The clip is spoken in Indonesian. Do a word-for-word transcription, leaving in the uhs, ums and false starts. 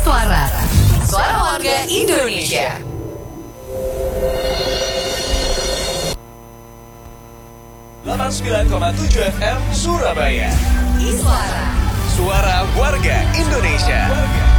Iswara, Suara Warga Indonesia. delapan puluh sembilan koma tujuh F M Surabaya. Iswara, Suara Warga Indonesia.